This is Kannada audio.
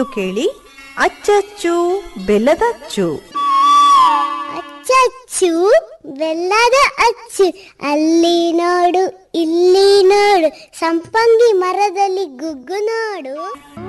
ಇಂದು ಕೇಳಿ ಅಚ್ಚಚ್ಚು ಬೆಲ್ಲದಚ್ಚು. ಅಚ್ಚಚ್ಚು ಬೆಲ್ಲದ ಅಚ್ಚು, ಅಲ್ಲಿ ನೋಡು ಇಲ್ಲಿ ನೋಡು, ಸಂಪಂಗಿ ಮರದಲ್ಲಿ ಗುಗ್ಗು ನೋಡು.